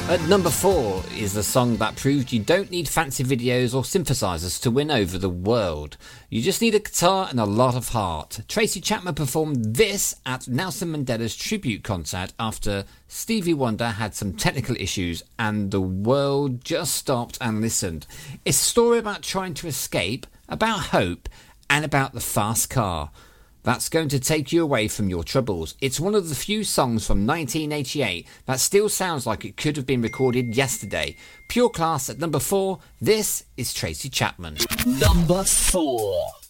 At number 4 is the song that proved you don't need fancy videos or synthesizers to win over the world. You just need a guitar and a lot of heart. Tracy Chapman performed this at Nelson Mandela's tribute concert after Stevie Wonder had some technical issues and the world just stopped and listened. It's a story about trying to escape, about hope, and about the fast car that's going to take you away from your troubles. It's one of the few songs from 1988 that still sounds like it could have been recorded yesterday. Pure class at number 4. This is Tracy Chapman. Number 4.